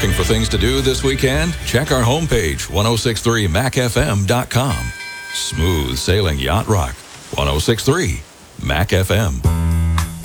Looking for things to do this weekend? Check our homepage, 1063macfm.com. Smooth sailing yacht rock, 1063 Mac FM.